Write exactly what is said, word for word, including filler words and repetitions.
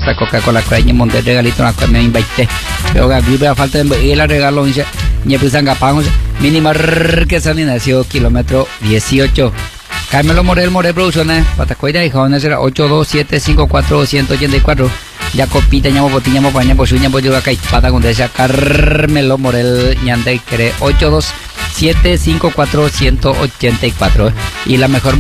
para Coca-Cola Craña Monte regalito la que me invité pero que vive a falta de ir a regalo dice ni pues angapamos mínima que San Ignacio kilómetro dieciocho Carmelo Morel Morel Producciones Patacoida y Jones era ocho dos siete cinco cuatro dos ocho cuatro ya copita ñamo botiñamo paña posuña boyuga caipata con esa Carmelo Morel ñande quiere ocho dos siete cinco cuatro uno ocho cuatro y la mejor